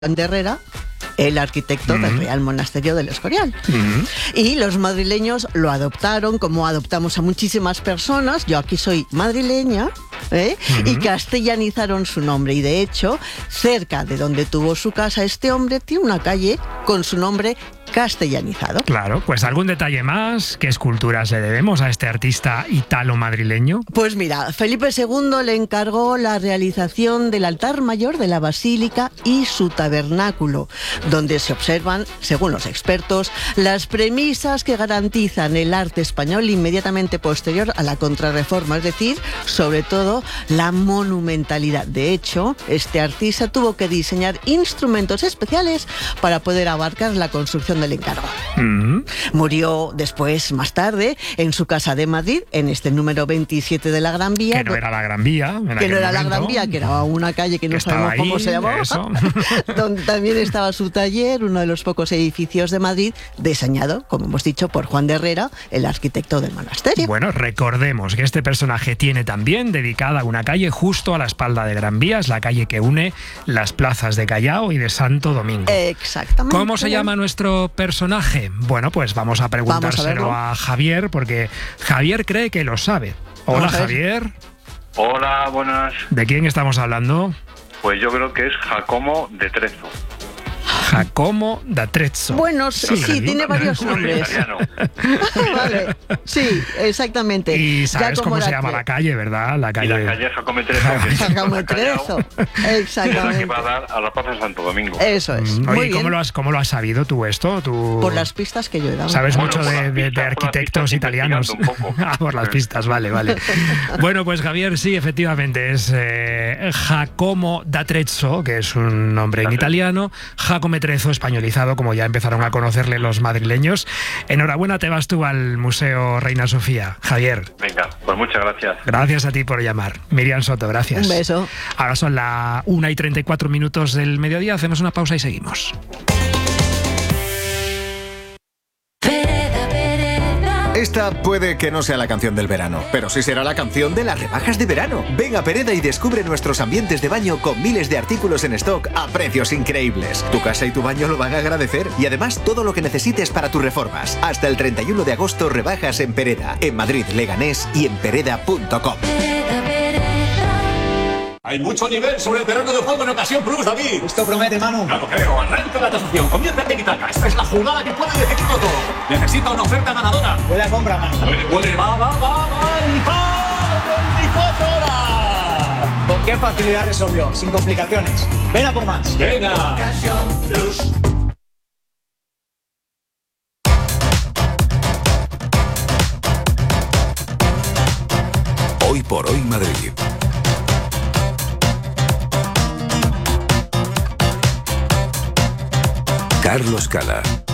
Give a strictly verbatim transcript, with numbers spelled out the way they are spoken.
de Herrera, el arquitecto uh-huh. del Real Monasterio del Escorial. Uh-huh. Y los madrileños lo adoptaron, como adoptamos a muchísimas personas. Yo aquí soy madrileña, ¿eh? Uh-huh. Y castellanizaron su nombre. Y de hecho, cerca de donde tuvo su casa este hombre, tiene una calle con su nombre castellanizado. Claro, pues algún detalle más. ¿Qué esculturas le debemos a este artista italo-madrileño? Pues mira, Felipe segundo le encargó la realización del altar mayor de la basílica y su tabernáculo, donde se observan, según los expertos, las premisas que garantizan el arte español inmediatamente posterior a la Contrarreforma, es decir, sobre todo la monumentalidad. De hecho, este artista tuvo que diseñar instrumentos especiales para poder abarcar la construcción del encargo. Mm-hmm. Murió después, más tarde, en su casa de Madrid, en este número veintisiete de la Gran Vía. Que no era la Gran Vía. Que no era momento. la Gran Vía, que era una calle que no que sabemos ahí, cómo se llamaba. Donde también estaba su taller, uno de los pocos edificios de Madrid, diseñado, como hemos dicho, por Juan de Herrera, el arquitecto del monasterio. Bueno, recordemos que este personaje tiene también dedicada una calle justo a la espalda de Gran Vía, es la calle que une las plazas de Callao y de Santo Domingo. Exactamente. ¿Cómo se llama nuestro personaje? Bueno, pues vamos a preguntárselo vamos a, a Javier, porque Javier cree que lo sabe. Hola, Javier. Hola, buenas. ¿De quién estamos hablando? Pues yo creo que es Jacomo de Trezzo. Jacomo da Trezzo. Bueno, sí, sí tiene varios nombres. Vale, sí, exactamente. Y sabes Giacomo cómo se llama la calle, ¿verdad? La calle, y la calle Jacome Trezzo. Jacome Trezzo, exactamente. Es la que va a dar a la Plaza de Santo Domingo. Eso es. Mm, Muy Oye, bien. ¿cómo lo has, cómo lo has sabido tú esto? ¿Tú... Por las pistas que yo he dado. Sabes bueno, mucho de, de, pistas, de arquitectos italianos. Ah, por las pistas, vale, vale. Bueno, pues Javier, sí, efectivamente, es eh, Giacomo da Trezzo, que es un nombre en italiano, Jacome Trezzo españolizado, como ya empezaron a conocerle los madrileños. Enhorabuena, te vas tú al Museo Reina Sofía, Javier. Venga, pues muchas gracias. Gracias a ti por llamar. Miriam Soto, gracias. Un beso. Ahora son las una y treinta y cuatro minutos del mediodía, hacemos una pausa y seguimos. Esta puede que no sea la canción del verano, pero sí será la canción de las rebajas de verano. Ven a Pereda y descubre nuestros ambientes de baño con miles de artículos en stock a precios increíbles. Tu casa y tu baño lo van a agradecer y además todo lo que necesites para tus reformas. Hasta el treinta y uno de agosto rebajas en Pereda, en Madrid, Leganés y en pereda punto com. Hay mucho nivel sobre el terreno de juego en ocasión plus, David. Esto promete, Manu. Claro, creo. Arranca la tasación. Comienza el tiki-taka. Esta es la jugada que puede decidirlo todo. Necesita una oferta ganadora. Puede compra, Manu. Puede, puede. Va, va, va, va. Y va. veinticuatro horas. ¿Con qué facilidad resolvió? Sin complicaciones. Ven a por más. Venga. Ocasión plus. Hoy por hoy Madrid. Carlos Cala.